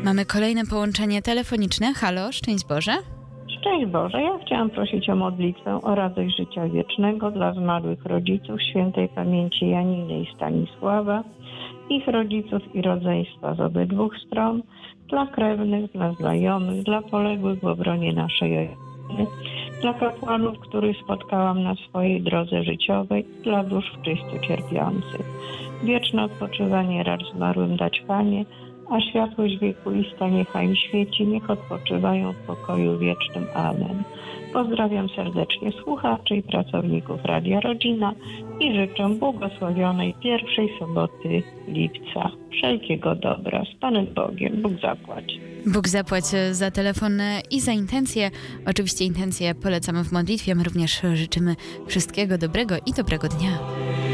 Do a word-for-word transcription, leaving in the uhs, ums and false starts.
Mamy kolejne połączenie telefoniczne. Halo, szczęść Boże. Szczęść Boże, ja chciałam prosić o modlitwę o radość życia wiecznego dla zmarłych rodziców świętej pamięci Janiny i Stanisława, ich rodziców i rodzeństwa z obydwu stron, dla krewnych, dla znajomych, dla poległych w obronie naszej ojczyzny, dla kapłanów, których spotkałam na swojej drodze życiowej, dla dusz w czystu cierpiących. Wieczne odpoczywanie racz zmarłym dać Panie, a światłość wiekuista niechaj im świeci, niech odpoczywają w pokoju wiecznym. Amen. Pozdrawiam serdecznie słuchaczy i pracowników Radia Rodzina i życzę błogosławionej pierwszej soboty lipca. Wszelkiego dobra. Z Panem Bogiem. Bóg zapłać. Bóg zapłać za telefon i za intencje. Oczywiście intencje polecamy w modlitwie, my również życzymy wszystkiego dobrego i dobrego dnia.